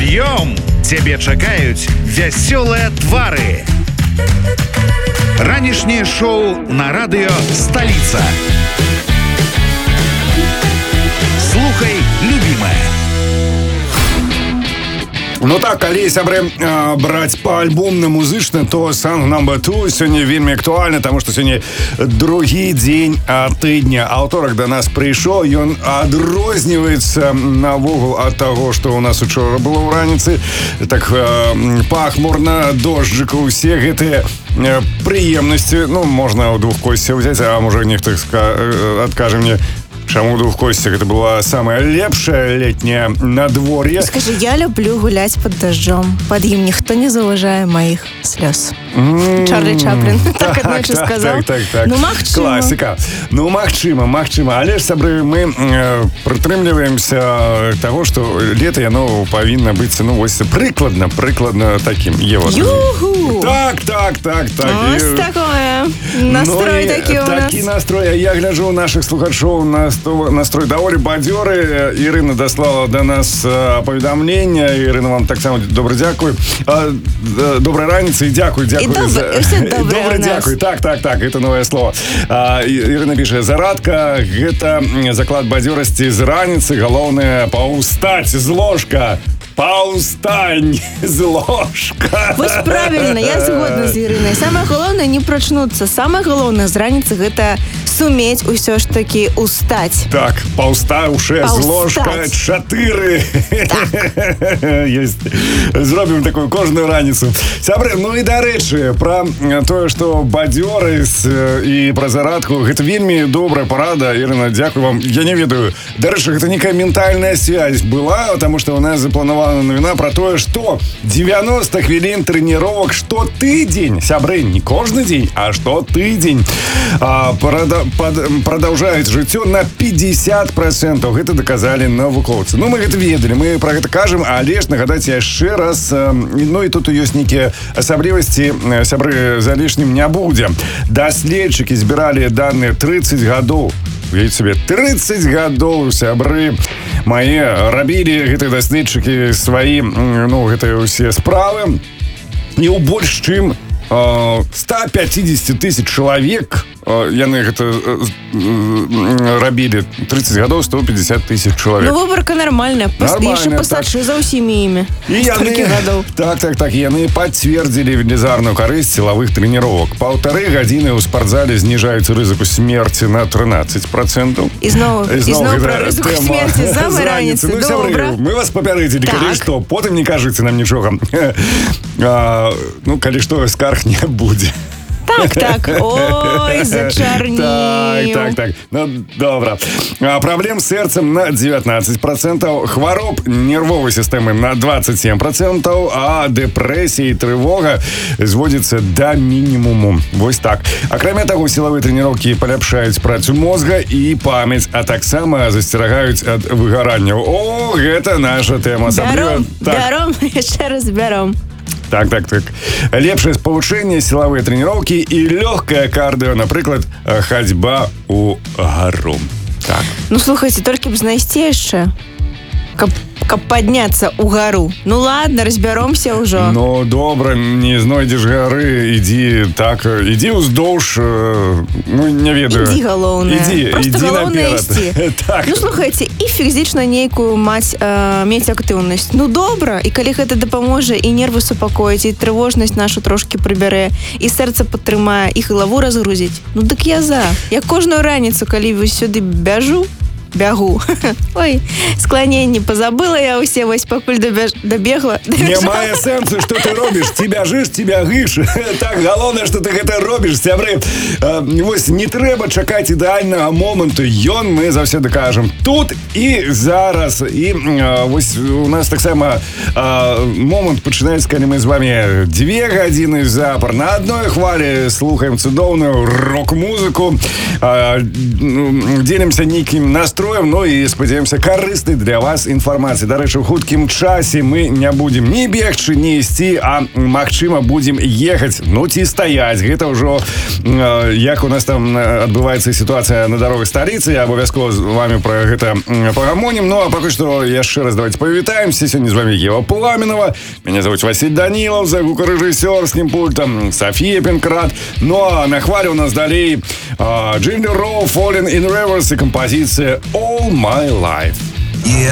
Прыём! Цябе чакаюць вясёлыя твары. Ранішняе шоу на радыё «Сталіца». Слухай, любимая. Ну так, калі сябры браць па альбомна музычна, то Song No. 2 сёння вельмі актуальна, таму што сёння другі дзень тыдня. Аўторак да нас прыйшоў, ён адрозніваецца навогул ад таго, што ў нас учора было ў раніцы. Так пахмурна, дожджыка, усе гэтыя прыемнасці. Ну, можна ў двух косцях взяць, а можа нехта адкажа мне, чаму ў двух косцях это была самая лепшая летняя надворье. Скажи, я люблю гулять под дождем. Под им никто не зауважае моих слез. Чарлі Чаплін так аднойчы сказаў. Ну, магчыма. Класіка. Ну, магчыма. Але ж, сябры, мы прытрымліваемся таго, што лета яно павінна быць, ну, вось прыкладна такім. Юху! Так. Ось такое. Настрой такі у нас. Такі настрой. Я гляджу наших слухачоў, настрой даволі бадзёры. Ірына даслала до нас паведамленне. Ірына, вам таксама добра дзякуй. Добрай раніцы і дзякуй. Добрый дзякуй. Так, это новое слово. Ірына піша: зарадка, гэта заклад бадзёрасці з раніцы, галоўнае паўстаць з ложка. Паўстань з ложка. Вось правильно, я згодна з Ірынай. Самае галоўнае не прачнуцца. Самае галоўнае з раніцы гэта сумець усё ж такі устаць. Так, паўстаўшы з ложка 4. Зробім такую кожную раніцу. Сябры, ну і дарэчы, пра тое, што бадзёрасць і пра зарадку, гэта вельмі добрая парада. Ірына, дзякуй вам. Я не ведаю, дарэчы, гэта некая ментальная связь была, потому что у нас запланавана навіна про тое, што 90 хвілін трэніровак штотыдзень, сябры, не кожны дзень, а штотыдзень продолжаюць жыццё на 50%. Гэта даказалі навукоўцы. Ну, мы гэта ведалі, мы про гэта кажам, але ж нагадаць яшчэ раз. Ну, і тут ёсць нейкія асаблівасці, сябры, за лішнім не будзе. Даследчыкі збіралі даныя 30 гадоў. Уявіце сабе, 30 гадоў, сябры мае, рабілі гэтыя даследчыкі свае, ну, гэтыя ўсе справы. І ў больш чым 150 тысяч чалавек яны гэта рабілі. 30 гадоў, 150 тысяч чалавек. Ну, выбарка нормальная. Яшчэ пастачы за ўсімі імі. І яны, так, яны пацвердзілі велізарную карысць сілавых трэніровак. 1,5 гадзіны ў спартзале зніжаюць рызыку смерці на 13%. І зноў пра рызыку смерці самай раніцы. Добра. Мы вас папярэдзілі, калі што, потым не кажыце нам нічога. Ну, калі што, скарг не будзе. Так. Ой, зачарніў. Так. Ну, добра. Праблем з сэрцам на 19%, хвароб нервовай сістэмы на 27%, а дэпрэсія і трывога зводзіцца да мінімуму. Вось так. Акрамя таго, сілавыя трэніроўкі паляпшаюць працу мозга і памяць, а таксама засцерагаюць ад выгаранняў. О, гэта наша тэма. Бяром, яшчэ раз бяром. Так. Лепшае спалучэнне, сілавыя трэніроўкі і лёгкае кардыо, напрыклад, хадзьба ў гару. Так. Ну, слухайце, толькі б знайсці яшчэ, каб падняцца ў гару. Ну, ладно, разбяромся ўжо. Ну, добра, не знойдзеш гары, ідзі ўздоўж, ну, не ведаю. Ідзі галоўнае. Просто галоўнае ісці. Так. Ну, слухайце, і фізічна нейкую мець актыўнасць. Ну, добра, і калі гэта дапаможа, і нервы супакоіць, і трывожнасць нашу трошкі прыбярэ, і сэрца падтрымае, і галаву разгрузіць. Ну, дык я за. Я кожную раніцу, калі сюды бягу. Ой, склоненні позабыла я усе, вось пакуль дабегла. Не мае сэнсу, што ты робіш. Ці бяжыш, ці бягыш. Так, галоўнае, што ты гэта робіш, сябры. Вось не трэба чакаць ідэальнага моманту. Ён, мы заўсёды кажам, тут і зараз. І вось у нас таксама момант пачынаецца, калі мы з вамі 2 гадзіны запар на адной хвалі слухаем цудоўную рок-музыку, дзелімся нейкім настроем працуем, ну і спадзяёмся карыснай для вас інфармацыі. Дарэчы, у хуткім часе мы не будзем ні бегчы, ні ісці, а магчыма будзем ехаць, ну ці стаяць. Гэта ўжо як у нас там адбываецца сітуацыя на дарогах сталіцы. Я абавязкова з вами про гэта пагамонім. Ну а пакуль што яшчэ раз давайте павітаемся. Сёння з вами Ева Пламенова. Меня зовут Василь Данилов, за гукарэжысёрскім пультам Софія Пенкрат. Ну а на хвале у нас далей Ginger Rowe, Falling in Reverse и композиция All My Life.